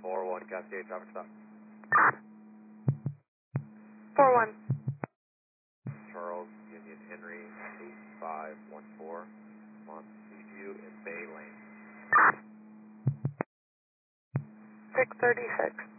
4-1 Cascade traffic stop. 4-1. Charles Union Henry 8514 Monteview in Bay Lane. 636.